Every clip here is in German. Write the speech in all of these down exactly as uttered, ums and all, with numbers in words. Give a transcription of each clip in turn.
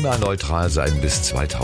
klimaneutral sein bis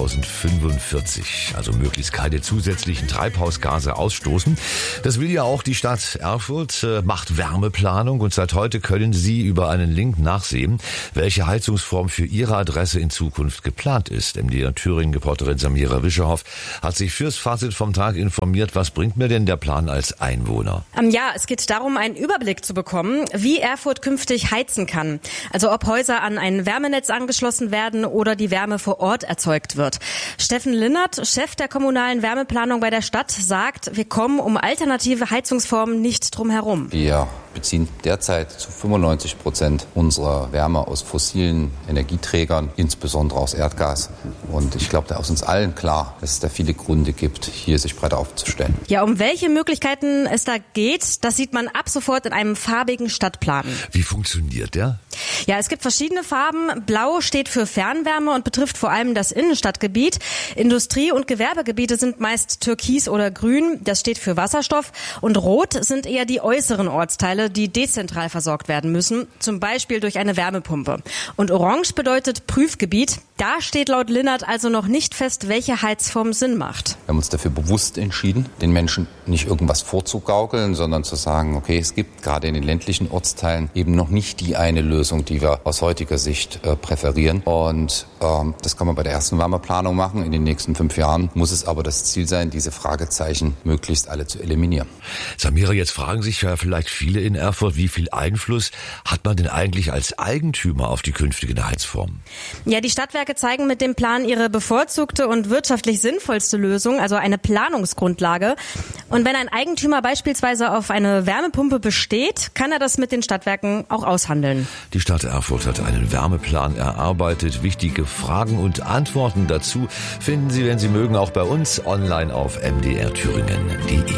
zweitausendfünfundvierzig. Also möglichst keine zusätzlichen Treibhausgase ausstoßen. Das will ja auch die Stadt Erfurt, äh, macht Wärmeplanung und seit heute können Sie über einen Link nachsehen, welche Heizungsform für Ihre Adresse in Zukunft geplant ist. M D R Thüringen-Reporterin Samira Wischerhoff hat sich fürs Fazit vom Tag informiert. Was bringt mir denn der Plan als Einwohner? Ja, es geht darum, einen Überblick zu bekommen, wie Erfurt künftig heizen kann. Also ob Häuser an ein Wärmenetz angeschlossen werden oder die Wärme vor Ort erzeugt wird. Steffen Linnert, Chef der kommunalen Wärmeplanung bei der Stadt, sagt, wir kommen um alternative Heizungsformen nicht drum herum. Wir beziehen derzeit zu fünfundneunzig Prozent unserer Wärme aus fossilen Energieträgern, insbesondere aus Erdgas. Und ich glaube, da ist uns allen klar, dass es da viele Gründe gibt, hier sich breiter aufzustellen. Ja, um welche Möglichkeiten es da geht, das sieht man ab sofort in einem farbigen Stadtplan. Wie funktioniert der? Ja, es gibt verschiedene Farben. Blau steht für Fernwärme und betrifft vor allem das Innenstadtgebiet. Industrie- und Gewerbegebiete sind meist türkis oder grün. Das steht für Wasserstoff. Und rot sind eher die äußeren Ortsteile, die dezentral versorgt werden müssen, zum Beispiel durch eine Wärmepumpe. Und orange bedeutet Prüfgebiet. Da steht laut Linnert also noch nicht fest, welche Heizform Sinn macht. Wir haben uns dafür bewusst entschieden, den Menschen nicht irgendwas vorzugaukeln, sondern zu sagen, okay, es gibt gerade in den ländlichen Ortsteilen eben noch nicht die eine Lösung, die wir aus heutiger Sicht äh, präferieren. Und ähm, das kann man bei der ersten Wärmeplanung machen. In den nächsten fünf Jahren muss es aber das Ziel sein, diese Fragezeichen möglichst alle zu eliminieren. Samira, jetzt fragen sich ja vielleicht viele in Erfurt, wie viel Einfluss hat man denn eigentlich als Eigentümer auf die künftigen Heizformen? Ja, die Stadtwerke zeigen mit dem Plan ihre bevorzugte und wirtschaftlich sinnvollste Lösung, also eine Planungsgrundlage. Und wenn ein Eigentümer beispielsweise auf eine Wärmepumpe besteht, kann er das mit den Stadtwerken auch aushandeln. Die Stadt Erfurt hat einen Wärmeplan erarbeitet. Wichtige Fragen und Antworten dazu finden Sie, wenn Sie mögen, auch bei uns online auf m d r thüringen punkt d e.